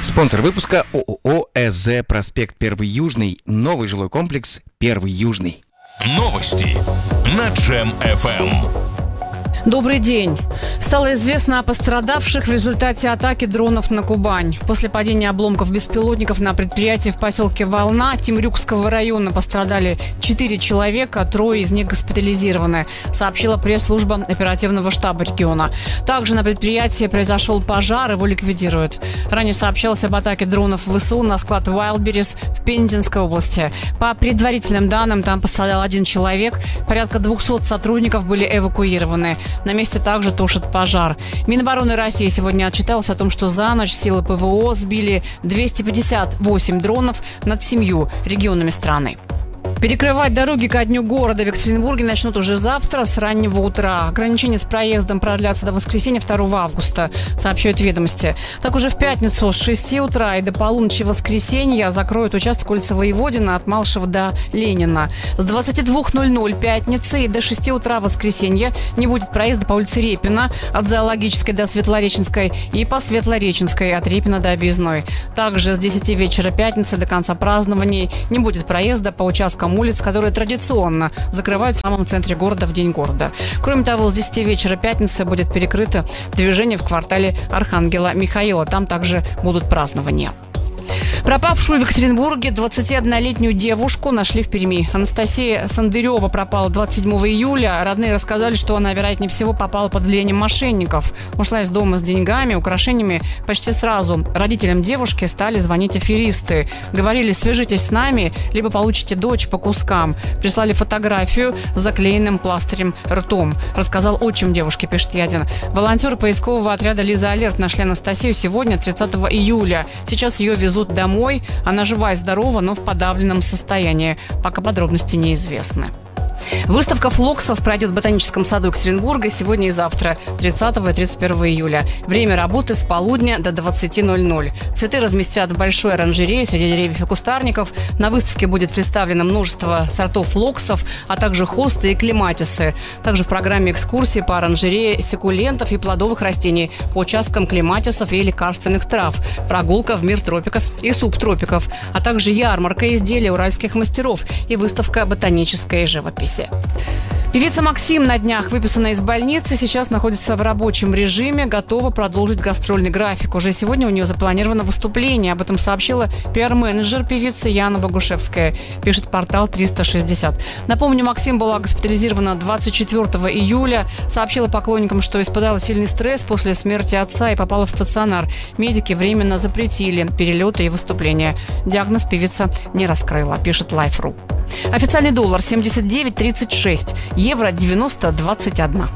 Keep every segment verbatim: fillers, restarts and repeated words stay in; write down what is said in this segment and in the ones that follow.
Спонсор выпуска ООО ЭЗ «Проспект Первый Южный». Новый жилой комплекс «Первый Южный». Новости на Джем эф эм. Добрый день. Стало известно о пострадавших в результате атаки дронов на Кубань. После падения обломков беспилотников на предприятии в поселке Волна Темрюкского района пострадали четыре человека, трое из них госпитализированы, сообщила пресс-служба оперативного штаба региона. Также на предприятии произошел пожар, его ликвидируют. Ранее сообщалось об атаке дронов ВСУ на склад Wildberries в Пензенской области. По предварительным данным, там пострадал один человек, порядка двухсот сотрудников были эвакуированы. На месте также тушат пожар. Минобороны России сегодня отчиталась о том, что за ночь силы ПВО сбили двести пятьдесят восемь дронов над семью регионами страны. Перекрывать дороги ко дню города в Екатеринбурге начнут уже завтра с раннего утра. Ограничения с проездом продлятся до воскресенья второго августа, сообщают ведомости. Так уже в пятницу с шести утра и до полуночи воскресенья закроют участок улицы Воеводина от Малышева до Ленина. С двадцати двух ноль-ноль пятницы и до шести утра воскресенья не будет проезда по улице Репина от Зоологической до Светлореченской и по Светлореченской от Репина до Объездной. Также с десяти вечера пятницы до конца празднований не будет проезда по участкам улиц, которые традиционно закрывают в самом центре города в день города. Кроме того, с десяти вечера пятницы будет перекрыто движение в квартале Архангела Михаила. Там также будут празднования. Пропавшую в Екатеринбурге двадцатиоднолетнюю девушку нашли в Перми. Анастасия Сандырева пропала двадцать седьмого июля. Родные рассказали, что она, вероятнее всего, попала под влиянием мошенников. Ушла из дома с деньгами, украшениями. Почти сразу родителям девушки стали звонить аферисты. Говорили: свяжитесь с нами, либо получите дочь по кускам. Прислали фотографию с заклеенным пластырем ртом. Рассказал отчим девушки, пишет Ядин. Волонтеры поискового отряда «Лиза Алерт» нашли Анастасию сегодня, тридцатого июля. Сейчас ее везут домой. Она жива и здорова, но в подавленном состоянии. Пока подробности неизвестны. Выставка флоксов пройдет в Ботаническом саду Екатеринбурга сегодня и завтра, тридцатого и тридцать первого июля. Время работы с полудня до двадцати ноль-ноль. Цветы разместят в большой оранжерее среди деревьев и кустарников. На выставке будет представлено множество сортов флоксов, а также хосты и клематисы. Также в программе экскурсии по оранжерее секулентов и плодовых растений, по участкам клематисов и лекарственных трав, прогулка в мир тропиков и субтропиков, а также ярмарка изделий уральских мастеров и выставка ботанической живописи. Певица Максим на днях выписана из больницы, сейчас находится в рабочем режиме, готова продолжить гастрольный график. Уже сегодня у нее запланировано выступление. Об этом сообщила пиар-менеджер певицы Яна Богушевская, пишет портал триста шестьдесят. Напомню, Максим была госпитализирована двадцать четвёртого июля, сообщила поклонникам, что испытала сильный стресс после смерти отца и попала в стационар. Медики временно запретили перелеты и выступления. Диагноз певица не раскрыла, пишет Life точка ру. Официальный доллар семьдесят девять тридцать шесть, евро девяносто двадцать один.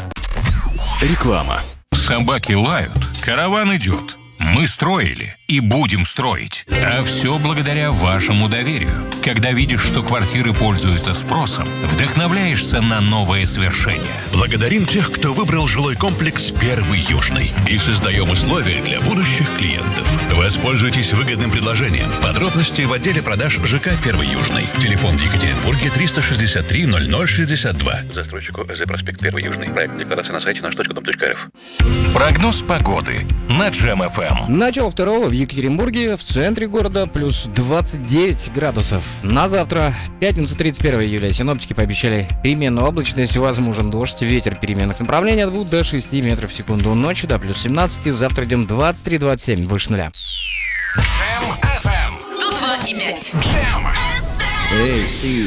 Реклама. Собаки лают, караван идет. Мы строили и будем строить. А все благодаря вашему доверию. Когда видишь, что квартиры пользуются спросом, вдохновляешься на новые свершения. Благодарим тех, кто выбрал жилой комплекс «Первый Южный». И создаем условия для будущих клиентов. Воспользуйтесь выгодным предложением. Подробности в отделе продаж ЖК «Первый Южный». Телефон в Екатеринбурге триста шестьдесят три ноль ноль шестьдесят два. Застройщику ЭЗ «Проспект Первый Южный». Проект декларации на сайте наш точка дом точка рф. Прогноз погоды на Джем эф эм. Начало второго в Екатеринбурге, в центре города, плюс двадцать девять градусов. На завтра, пятницу, тридцать первого июля, синоптики пообещали переменную облачность, возможен дождь, ветер переменных направлений от двух до шести метров в секунду. Ночью до плюс семнадцать, завтра днем двадцать три двадцать семь, выше нуля. Джем эф эм. сто два и пять. Джем. Эй,